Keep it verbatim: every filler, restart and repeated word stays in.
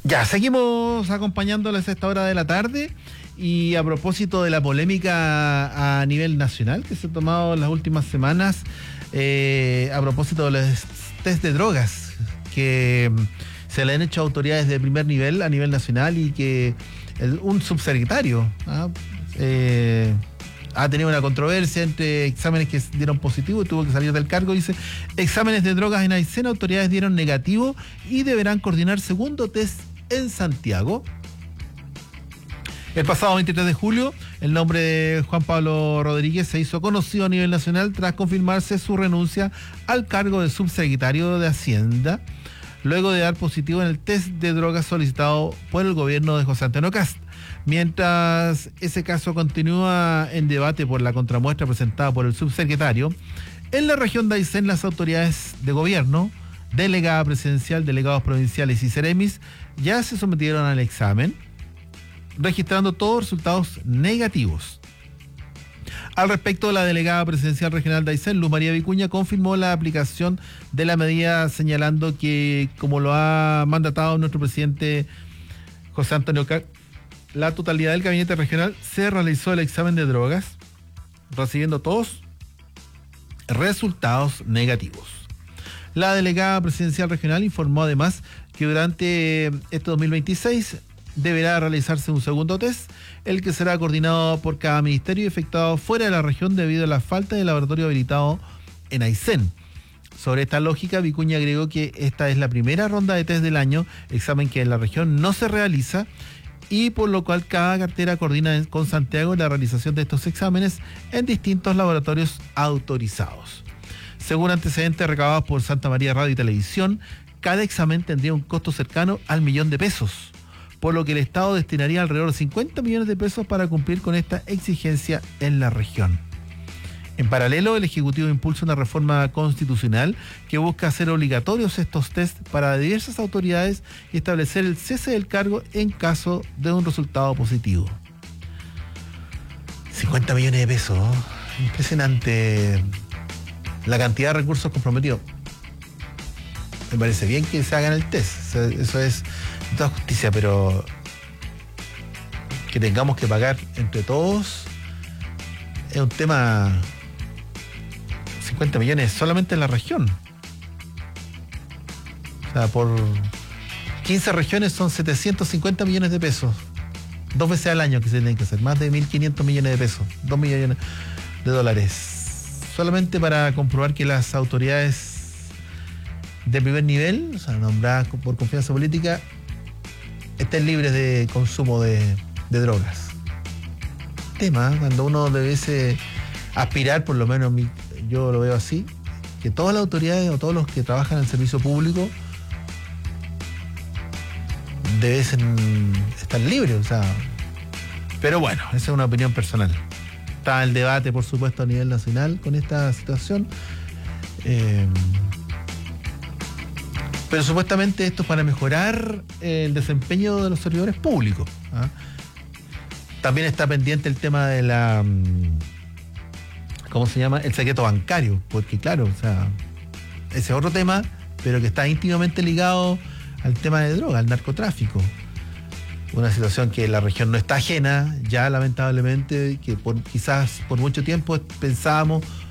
Ya, seguimos acompañándoles a esta hora de la tarde y a propósito de la polémica a nivel nacional que se ha tomado en las últimas semanas, eh, a propósito de los test de drogas que se le han hecho a autoridades de primer nivel a nivel nacional y que el, un subsecretario ¿ah? eh, ha tenido una controversia entre exámenes que dieron positivo y tuvo que salir del cargo. Dice, exámenes de drogas en Aysén, autoridades dieron negativo y deberán coordinar segundo test en Santiago. El pasado veintitrés de julio, el nombre de Juan Pablo Rodríguez se hizo conocido a nivel nacional tras confirmarse su renuncia al cargo de subsecretario de Hacienda, luego de dar positivo en el test de drogas solicitado por el gobierno de José Antonio Kast. Mientras ese caso continúa en debate por la contramuestra presentada por el subsecretario, en la región de Aysén las autoridades de gobierno, delegada presidencial, delegados provinciales y seremis ya se sometieron al examen, registrando todos resultados negativos. Al respecto, la delegada presidencial regional de Aysén, Luz María Vicuña, confirmó la aplicación de la medida, señalando que, como lo ha mandatado nuestro presidente José Antonio Kast, la totalidad del gabinete regional se realizó el examen de drogas, recibiendo todos resultados negativos. La delegada presidencial regional informó además que durante este dos mil veintiséis deberá realizarse un segundo test, el que será coordinado por cada ministerio y efectuado fuera de la región debido a la falta de laboratorio habilitado en Aysén. Sobre esta lógica, Vicuña agregó que esta es la primera ronda de test del año, examen que en la región no se realiza, y por lo cual cada cartera coordina con Santiago la realización de estos exámenes en distintos laboratorios autorizados. Según antecedentes recabados por Santa María Radio y Televisión, cada examen tendría un costo cercano al millón de pesos, por lo que el Estado destinaría alrededor de cincuenta millones de pesos para cumplir con esta exigencia en la región. En paralelo, el Ejecutivo impulsa una reforma constitucional que busca hacer obligatorios estos test para diversas autoridades y establecer el cese del cargo en caso de un resultado positivo. cincuenta millones de pesos, ¿no? Impresionante la cantidad de recursos comprometidos. Me parece bien que se hagan el test, eso es toda justicia, pero que tengamos que pagar entre todos es un tema. cincuenta millones solamente en la región. O sea, por quince regiones son setecientos cincuenta millones de pesos. Dos veces al año que se tienen que hacer. Más de mil quinientos millones de pesos. dos millones de dólares. Solamente para comprobar que las autoridades de primer nivel, o sea, nombradas por confianza política, estén libres de consumo de, de drogas. Tema, cuando uno debiese aspirar, por lo menos mi, yo lo veo así, que todas las autoridades o todos los que trabajan en el servicio público deben estar libres, o sea, pero bueno, esa es una opinión personal. Está el debate, por supuesto, a nivel nacional con esta situación, eh, pero supuestamente esto es para mejorar el desempeño de los servidores públicos, ¿ah? También está pendiente el tema de la ¿cómo se llama? El secreto bancario, porque claro, o sea, ese es otro tema, pero que está íntimamente ligado al tema de droga, al narcotráfico. Una situación que la región no está ajena, ya lamentablemente, que por, quizás por mucho tiempo pensábamos